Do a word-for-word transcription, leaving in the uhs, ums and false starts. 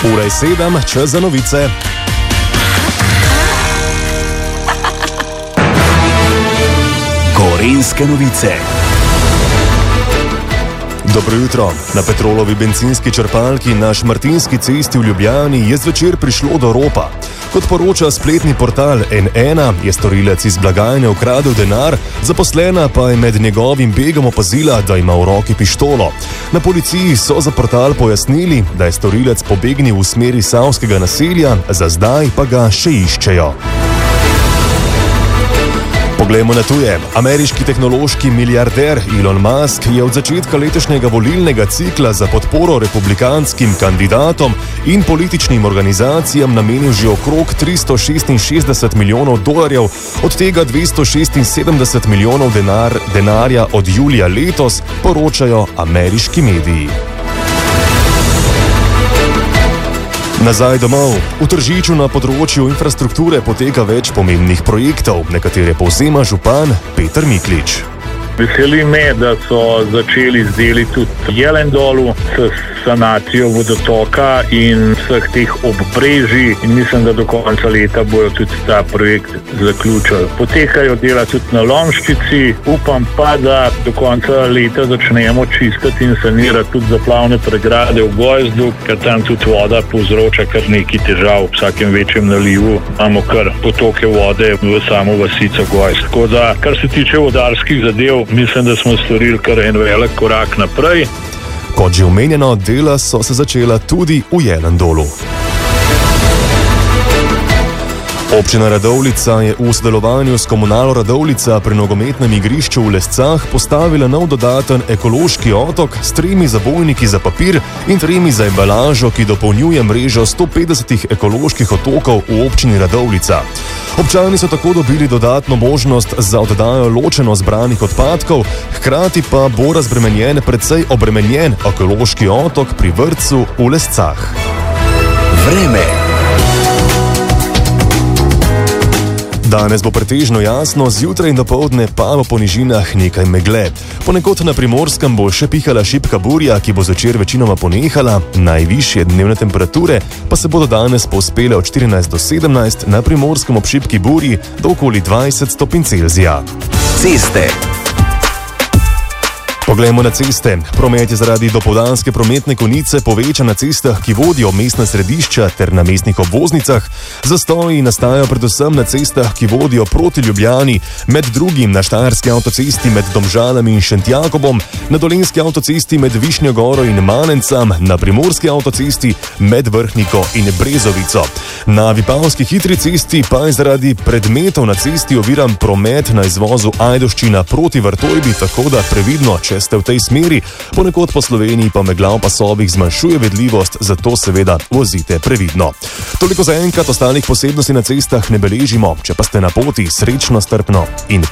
Ura je sedem, čas za novice. Gorenjske novice. Dobro jutro. Na Petrolovi bencinski črpalki na Šmartinski cesti v Ljubljani je zvečer prišlo do ropa. Kot poroča spletni portal N ena, je storilec iz blagajne ukradel denar, zaposlena pa je med njegovim begom opazila, da ima v roki pištolo. Na policiji so za portal pojasnili, da je storilec pobegnil v smeri Savskega naselja, za zdaj pa ga še iščejo. Poglejmo na tuje. Ameriški tehnološki milijarder Elon Musk je od začetka letošnjega volilnega cikla za podporo republikanskim kandidatom in političnim organizacijam namenil že okrog tristo šestinšestdeset milijonov dolarjev, od tega dvesto šestinsedemdeset milijonov denar, denarja od julija letos, poročajo ameriški mediji. Nazaj domov. V Tržiču na področju infrastrukture poteka več pomembnih projektov, nekatere povzema župan Peter Miklič. Veseli me, da so začeli z deli tudi Jelendolu s sanacijo vodotoka in vseh teh obrežij in mislim, da do konca leta bojo tudi ta projekt zaključili. Potekajo dela tudi na Lomščici, upam pa, da do konca leta začnemo čistiti in sanirati tudi zaplavne pregrade v Gojzdu, ker tam tudi voda povzroča kar nekaj težav. V vsakem večjem nalivu imamo kar potoke vode v samo vasico Gojzd. Tako da, kar se tiče vodarskih zadev, mislim, da smo storili kar en velik korak naprej. Kot že omenjeno, dela so se začela tudi v Jelendolu. Občina Radovljica je v sodelovanju s Komunalo Radovljica pri nogometnem igrišču v Lescah postavila nov dodaten ekološki otok s tremi zabojniki za papir in tremi za embalažo, ki dopolnjuje mrežo sto petdesetih ekoloških otokov v občini Radovljica. Občani so tako dobili dodatno možnost za oddajo ločeno zbranih odpadkov, hkrati pa bo razbremenjen precej obremenjen ekološki otok pri vrtcu v Lescah. Vreme. Danes bo pretežno jasno, zjutraj in dopoldne pa bo po nižinah nekaj megle. Ponekod na Primorskem bo še pihala šibka burja, ki bo zvečer večinoma ponehala, najvišje dnevne temperature pa se bodo danes povzpele od štirinajst do sedemnajst, na Primorskem ob šibki burji do okoli dvajset stopinj Celzija. Ceste. Poglejmo na ceste. Promet je zaradi dopoldanske prometne konice povečan na cestah, ki vodijo v mestna središča ter na mestnih obvoznicah. Zastoji nastajajo predvsem na cestah, ki vodijo proti Ljubljani, med drugim na Štajerski avtocesti med Domžalami in Šentjakobom, na Dolenjski avtocesti med Višnjo Goro in Manencem, na Primorski avtocesti med Vrhniko in Brezovico. Na Vipavski hitri cesti pa je zaradi predmetov na cesti oviran promet na izvozu Ajdovščina proti Vrtojbi, tako da previdno, če ste v tej smeri, ponekod po Sloveniji pa megla v pasovih zmanjšuje vidljivost, zato seveda vozite previdno. Toliko za enkrat, ostalih posebnosti na cestah ne beležimo, če pa ste na poti, srečno, strpno in